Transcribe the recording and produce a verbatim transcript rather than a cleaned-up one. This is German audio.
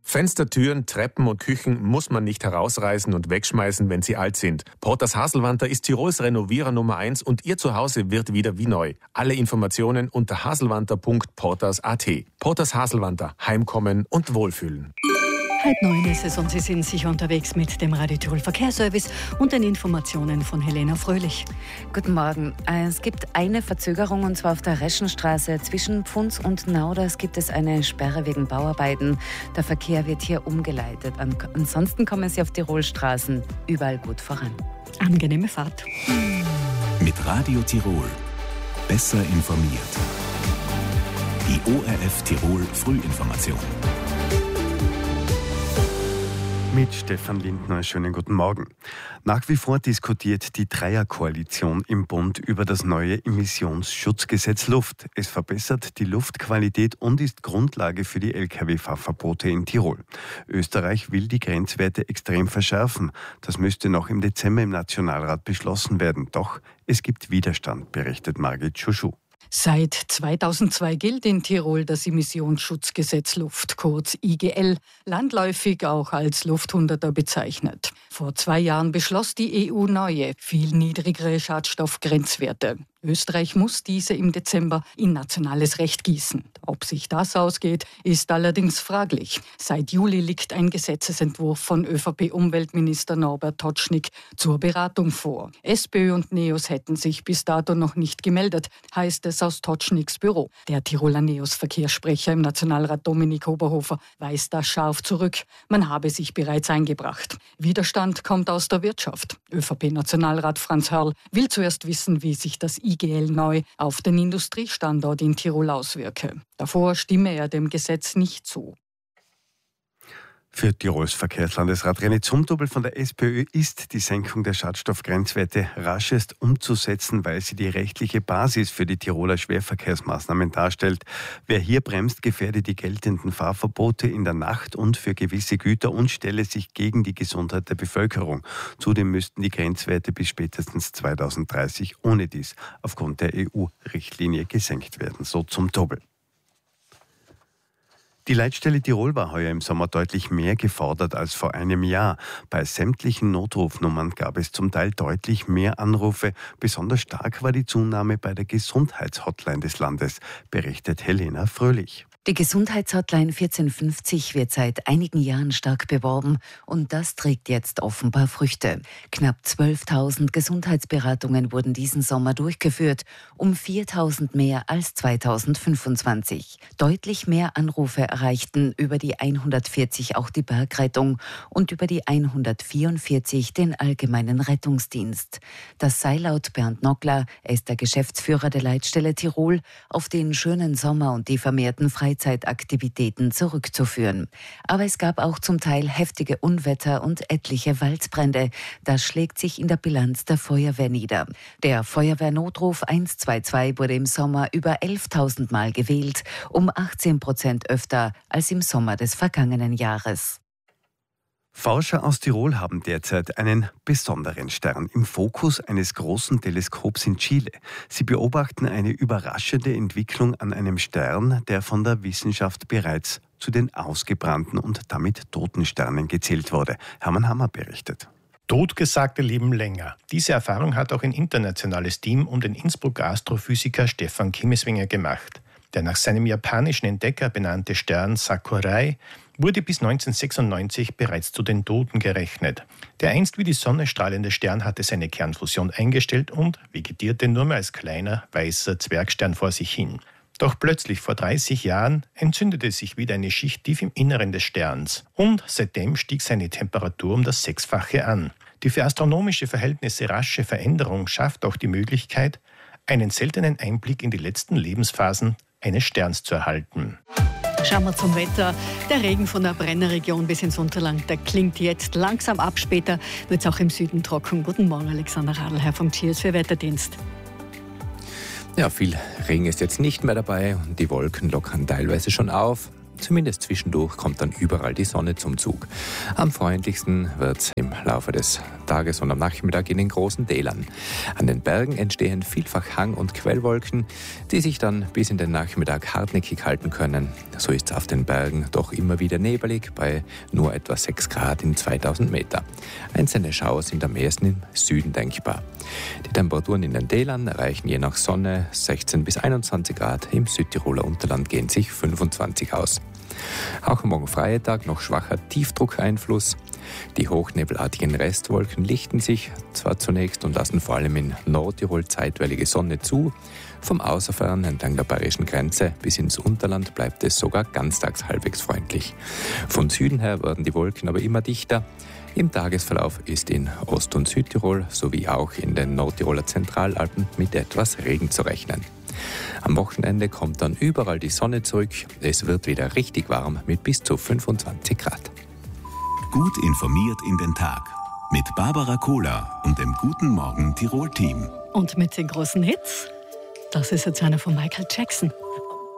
Fenster, Türen, Treppen und Küchen muss man nicht herausreißen und wegschmeißen, wenn sie alt sind. Porters Haselwanter ist Tirols Renovierer Nummer eins und Ihr Zuhause wird wieder wie neu. Alle Informationen unter haselwanter punkt porters punkt at. Porters Haselwanter. Heimkommen und Wohlfühlen. Halb neun ist es und Sie sind sicher unterwegs mit dem Radio Tirol Verkehrsservice und den Informationen von Helena Fröhlich. Guten Morgen. Es gibt eine Verzögerung und zwar auf der Reschenstraße. Zwischen Pfunds und Nauders gibt es eine Sperre wegen Bauarbeiten. Der Verkehr wird hier umgeleitet. Ansonsten kommen Sie auf Tirolstraßen überall gut voran. Angenehme Fahrt. Mit Radio Tirol. Besser informiert. Die O R F Tirol Frühinformation. Mit Stefan Lindner, schönen guten Morgen. Nach wie vor diskutiert die Dreierkoalition im Bund über das neue Emissionsschutzgesetz Luft. Es verbessert die Luftqualität und ist Grundlage für die L K W-Fahrverbote in Tirol. Österreich will die Grenzwerte extrem verschärfen. Das müsste noch im Dezember im Nationalrat beschlossen werden. Doch es gibt Widerstand, berichtet Margit Schuschu. Seit zweitausendzwei gilt in Tirol das Emissionsschutzgesetz Luft, kurz I G L, landläufig auch als Lufthunderter bezeichnet. Vor zwei Jahren beschloss die E U neue, viel niedrigere Schadstoffgrenzwerte. Österreich muss diese im Dezember in nationales Recht gießen. Ob sich das ausgeht, ist allerdings fraglich. Seit Juli liegt ein Gesetzesentwurf von ÖVP-Umweltminister Norbert Totschnig zur Beratung vor. SPÖ und NEOS hätten sich bis dato noch nicht gemeldet, heißt es aus Totschnigs Büro. Der Tiroler NEOS-Verkehrssprecher im Nationalrat Dominik Oberhofer weist das scharf zurück. Man habe sich bereits eingebracht. Widerstand kommt aus der Wirtschaft. ÖVP-Nationalrat Franz Hörl will zuerst wissen, wie sich das I G L neu auf den Industriestandort in Tirol auswirke. Davor stimme er dem Gesetz nicht zu. Für Tirols Verkehrslandesrat René Zumtobel von der SPÖ ist die Senkung der Schadstoffgrenzwerte raschest umzusetzen, weil sie die rechtliche Basis für die Tiroler Schwerverkehrsmaßnahmen darstellt. Wer hier bremst, gefährde die geltenden Fahrverbote in der Nacht und für gewisse Güter und stelle sich gegen die Gesundheit der Bevölkerung. Zudem müssten die Grenzwerte bis spätestens zweitausenddreißig ohne dies aufgrund der E U-Richtlinie gesenkt werden, so Zumtobel. Die Leitstelle Tirol war heuer im Sommer deutlich mehr gefordert als vor einem Jahr. Bei sämtlichen Notrufnummern gab es zum Teil deutlich mehr Anrufe. Besonders stark war die Zunahme bei der Gesundheitshotline des Landes, berichtet Helena Fröhlich. Die Gesundheitshotline vierzehn fünfzig wird seit einigen Jahren stark beworben und das trägt jetzt offenbar Früchte. Knapp zwölftausend Gesundheitsberatungen wurden diesen Sommer durchgeführt, um viertausend mehr als zweitausendfünfundzwanzig. Deutlich mehr Anrufe erreichten über die hundertvierzig auch die Bergrettung und über die hundertvierundvierzig den Allgemeinen Rettungsdienst. Das sei laut Bernd Nockler, er ist der Geschäftsführer der Leitstelle Tirol, auf den schönen Sommer und die vermehrten Freizeitaktivitäten zurückzuführen. Aber es gab auch zum Teil heftige Unwetter und etliche Waldbrände. Das schlägt sich in der Bilanz der Feuerwehr nieder. Der Feuerwehrnotruf eins zwei zwei wurde im Sommer über elftausend Mal gewählt, um achtzehn Prozent öfter als im Sommer des vergangenen Jahres. Forscher aus Tirol haben derzeit einen besonderen Stern im Fokus eines großen Teleskops in Chile. Sie beobachten eine überraschende Entwicklung an einem Stern, der von der Wissenschaft bereits zu den ausgebrannten und damit toten Sternen gezählt wurde. Hermann Hammer berichtet. Totgesagte leben länger. Diese Erfahrung hat auch ein internationales Team um den Innsbrucker Astrophysiker Stefan Kimiswenger gemacht. Der nach seinem japanischen Entdecker benannte Stern Sakurai wurde bis neunzehnhundertsechsundneunzig bereits zu den Toten gerechnet. Der einst wie die Sonne strahlende Stern hatte seine Kernfusion eingestellt und vegetierte nur mehr als kleiner, weißer Zwergstern vor sich hin. Doch plötzlich vor dreißig Jahren entzündete sich wieder eine Schicht tief im Inneren des Sterns und seitdem stieg seine Temperatur um das Sechsfache an. Die für astronomische Verhältnisse rasche Veränderung schafft auch die Möglichkeit, einen seltenen Einblick in die letzten Lebensphasen eines Sterns zu erhalten. Schauen wir zum Wetter. Der Regen von der Brennerregion bis ins Unterland, der klingt jetzt langsam ab. Später wird es auch im Süden trocken. Guten Morgen, Alexander Radl, vom Tiers für Wetterdienst. Ja, viel Regen ist jetzt nicht mehr dabei und die Wolken lockern teilweise schon auf. Zumindest zwischendurch kommt dann überall die Sonne zum Zug. Am freundlichsten wird es im Laufe des Tages und am Nachmittag in den großen Tälern. An den Bergen entstehen vielfach Hang- und Quellwolken, die sich dann bis in den Nachmittag hartnäckig halten können. So ist es auf den Bergen doch immer wieder nebelig, bei nur etwa sechs Grad in zweitausend Meter. Einzelne Schauer sind am ehesten im Süden denkbar. Die Temperaturen in den Tälern erreichen je nach Sonne sechzehn bis einundzwanzig Grad, im Südtiroler Unterland gehen sich fünfundzwanzig aus. Auch am morgen Freitag noch schwacher Tiefdruckeinfluss. Die hochnebelartigen Restwolken lichten sich zwar zunächst und lassen vor allem in Nordtirol zeitweilige Sonne zu. Vom Außerfern entlang der bayerischen Grenze bis ins Unterland bleibt es sogar ganztags halbwegs freundlich. Von Süden her werden die Wolken aber immer dichter. Im Tagesverlauf ist in Ost- und Südtirol sowie auch in den Nordtiroler Zentralalpen mit etwas Regen zu rechnen. Am Wochenende kommt dann überall die Sonne zurück. Es wird wieder richtig warm mit bis zu fünfundzwanzig Grad. Gut informiert in den Tag. Mit Barbara Kohler und dem Guten Morgen Tirol-Team. Und mit den großen Hits, das ist jetzt einer von Michael Jackson.